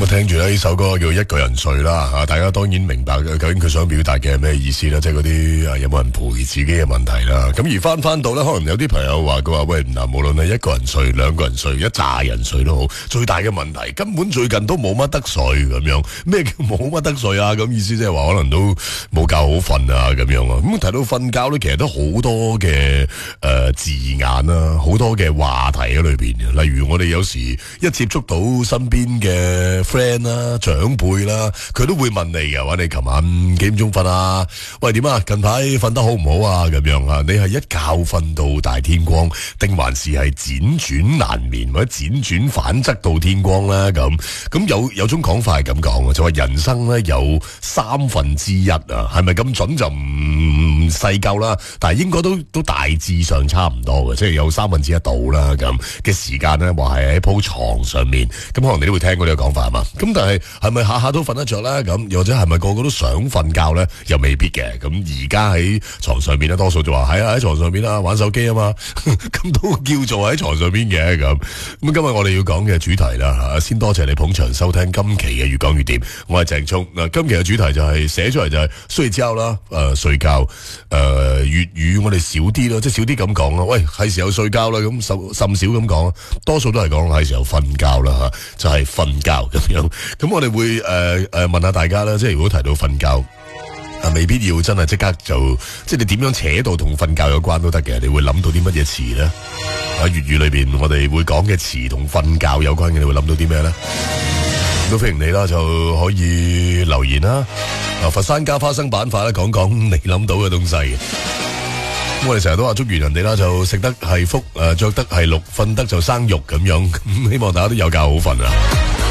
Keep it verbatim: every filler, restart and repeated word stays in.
聽住呢首歌叫《一個人睡》啦吓，大家當然明白究竟佢想表達嘅係咩意思啦，即係嗰啲有冇人陪自己嘅問題啦。咁而翻翻到咧，可能有啲朋友話佢話喂，嗱，無論係一個人睡、兩個人睡、一紮人睡都好，最大嘅問題根本最近都冇乜得睡咁樣。咩叫冇乜得睡啊？咁意思即係話可能都冇覺好瞓啊咁樣啊。咁提到瞓覺咧，其實都好多嘅誒、呃、字眼啦，好多嘅話題喺裏邊。例如我哋有時一接觸到身邊嘅 friend 啦、長輩啦，佢都會問你嘅話，你琴晚幾點鐘瞓啊？喂，點啊？近排瞓得好唔好啊？咁樣啊？你係一覺瞓到大天光，定還是係輾轉難眠或者輾轉反側到天光咧？咁咁有有種講法係咁講嘅，就話人生咧有三分之一啊，係咪咁準就唔細究啦？但係應該都都大致上差唔多嘅，即係有三分之一到啦咁嘅時間咧，話係喺鋪床上面。咁可能你都會聽過呢個講法係嘛？咁但係係咪下下都瞓得着咧？咁又或者係咪個個都想瞓覺咧？又未必嘅。咁而家喺床上面咧，多數就話係啊喺床上面啦，玩手機啊嘛，咁都叫做喺床上邊嘅咁。咁今日我哋要講嘅主題啦吓，先多謝你捧場收聽今期嘅越講越掂。我係鄭聰嗱，今期嘅主題就係寫出嚟就係睡覺啦，誒、呃、睡覺誒粵語我哋少啲咯，即係少啲咁講啦。喂，係時候睡覺啦，咁甚甚少咁講，多數都係講係時候瞓覺啦吓，就係、是、瞓覺咁樣。咁我哋會誒誒、呃、問下大家啦，即係如果提到瞓覺啊，未必要真係即刻就即係你點樣扯到同瞓覺有關都得嘅，你會諗到啲乜嘢詞咧？喺粵語裏邊我哋會講嘅詞同瞓覺有關嘅，你會諗到啲咩咧？都歡迎你啦，就可以留言啦。啊，佛山加花生板塊咧，講講你諗到嘅東西。咁我哋成日都話祝願人哋啦，就食得係福，誒、呃、着得係綠，瞓得就生肉咁樣。咁希望大家都有覺好瞓啊！